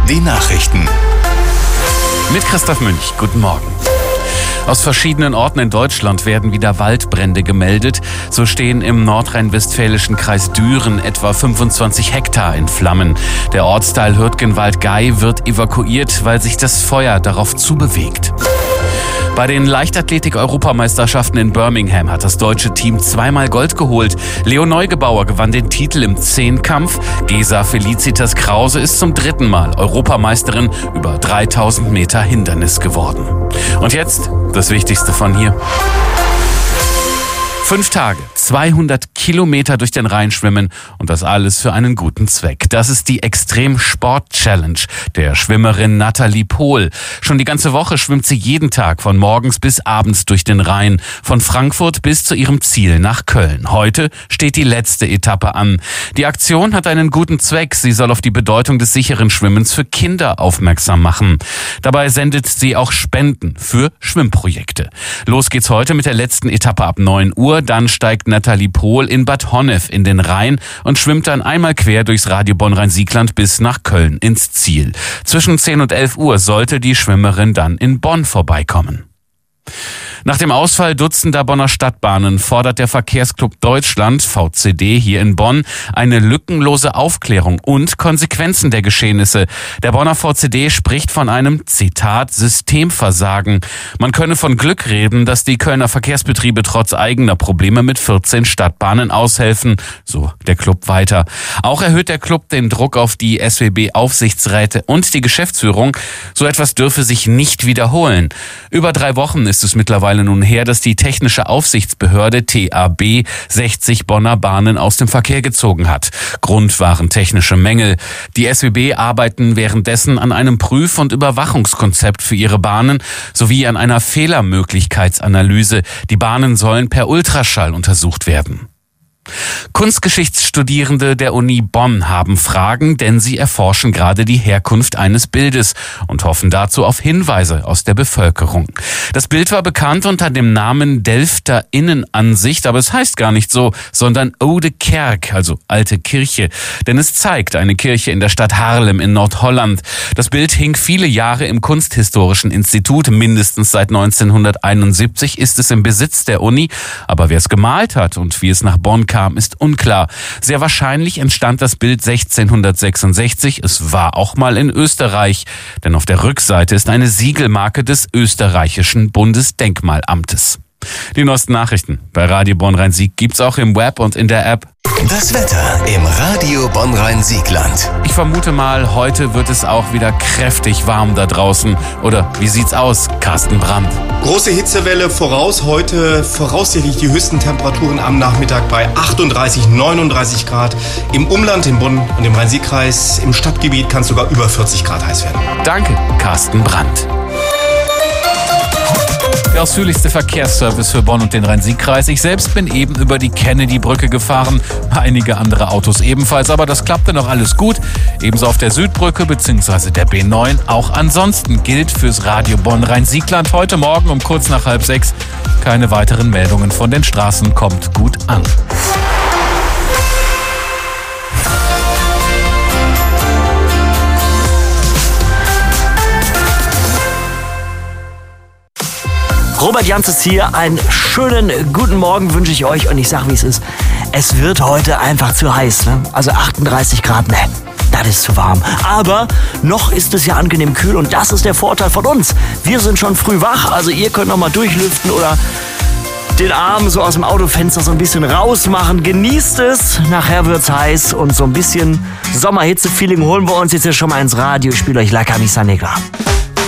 Die Nachrichten. Mit Christoph Münch. Guten Morgen. Aus verschiedenen Orten in Deutschland werden wieder Waldbrände gemeldet. So stehen im nordrhein-westfälischen Kreis Düren etwa 25 Hektar in Flammen. Der Ortsteil Hürtgenwald-Gey wird evakuiert, weil sich das Feuer darauf zubewegt. Bei den Leichtathletik-Europameisterschaften in Birmingham hat das deutsche Team zweimal Gold geholt. Leo Neugebauer gewann den Titel im Zehnkampf. Gesa Felicitas Krause ist zum 3. Mal Europameisterin über 3000 Meter Hindernis geworden. Und jetzt das Wichtigste von hier. 5 Tage, 200 Kilometer durch den Rhein schwimmen und das alles für einen guten Zweck. Das ist die Extrem-Sport-Challenge der Schwimmerin Nathalie Pohl. Schon die ganze Woche schwimmt sie jeden Tag von morgens bis abends durch den Rhein, von Frankfurt bis zu ihrem Ziel nach Köln. Heute steht die letzte Etappe an. Die Aktion hat einen guten Zweck. Sie soll auf die Bedeutung des sicheren Schwimmens für Kinder aufmerksam machen. Dabei sendet sie auch Spenden für Schwimmprojekte. Los geht's heute mit der letzten Etappe ab 9 Uhr. Dann steigt Nathalie Pohl in Bad Honnef in den Rhein und schwimmt dann einmal quer durchs Radio Bonn-Rhein-Siegland bis nach Köln ins Ziel. Zwischen 10 und 11 Uhr sollte die Schwimmerin dann in Bonn vorbeikommen. Nach dem Ausfall dutzender Bonner Stadtbahnen fordert der Verkehrsclub Deutschland, VCD, hier in Bonn, eine lückenlose Aufklärung und Konsequenzen der Geschehnisse. Der Bonner VCD spricht von einem, Zitat, Systemversagen. Man könne von Glück reden, dass die Kölner Verkehrsbetriebe trotz eigener Probleme mit 14 Stadtbahnen aushelfen, so der Club weiter. Auch erhöht der Club den Druck auf die SWB-Aufsichtsräte und die Geschäftsführung. So etwas dürfe sich nicht wiederholen. Über 3 Wochen ist es mittlerweile nun her, dass die technische Aufsichtsbehörde TAB 60 Bonner Bahnen aus dem Verkehr gezogen hat. Grund waren technische Mängel. Die SWB arbeiten währenddessen an einem Prüf- und Überwachungskonzept für ihre Bahnen sowie an einer Fehlermöglichkeitsanalyse. Die Bahnen sollen per Ultraschall untersucht werden. Kunstgeschichtsstudierende der Uni Bonn haben Fragen, denn sie erforschen gerade die Herkunft eines Bildes und hoffen dazu auf Hinweise aus der Bevölkerung. Das Bild war bekannt unter dem Namen Delfter Innenansicht, aber es heißt gar nicht so, sondern Oude Kerk, also alte Kirche. Denn es zeigt eine Kirche in der Stadt Haarlem in Nordholland. Das Bild hing viele Jahre im Kunsthistorischen Institut, mindestens seit 1971 ist es im Besitz der Uni, aber wer es gemalt hat und wie es nach Bonn kam, ist unklar. Sehr wahrscheinlich entstand das Bild 1666. Es war auch mal in Österreich, denn auf der Rückseite ist eine Siegelmarke des österreichischen Bundesdenkmalamtes. Die neuesten Nachrichten bei Radio Bonn-Rhein-Sieg gibt's auch im Web und in der App. Das Wetter im Radio Bonn-Rhein-Siegland. Ich vermute mal, heute wird es auch wieder kräftig warm da draußen. Oder wie sieht's aus, Carsten Brandt? Große Hitzewelle voraus. Heute voraussichtlich die höchsten Temperaturen am Nachmittag bei 38, 39 Grad. Im Umland, in Bonn und im Rhein-Sieg-Kreis, im Stadtgebiet kann es sogar über 40 Grad heiß werden. Danke, Carsten Brandt. Der ausführlichste Verkehrsservice für Bonn und den Rhein-Sieg-Kreis. Ich selbst bin eben über die Kennedy-Brücke gefahren, einige andere Autos ebenfalls, aber das klappte noch alles gut. Ebenso auf der Südbrücke bzw. der B9. Auch ansonsten gilt fürs Radio Bonn-Rhein-Siegland heute Morgen um kurz nach 5:30 keine weiteren Meldungen von den Straßen. Kommt gut an. Robert Janzes hier, einen schönen guten Morgen wünsche ich euch und ich sag, wie es ist. Es wird heute einfach zu heiß, ne? Also 38 Grad, ne? Das ist zu warm. Aber noch ist es ja angenehm kühl und das ist der Vorteil von uns. Wir sind schon früh wach, also ihr könnt noch mal durchlüften oder den Arm so aus dem Autofenster so ein bisschen rausmachen. Genießt es, nachher wird's heiß und so ein bisschen Sommerhitze-Feeling holen wir uns jetzt ja schon mal ins Radio. Ich spiele euch La Camisa Negra.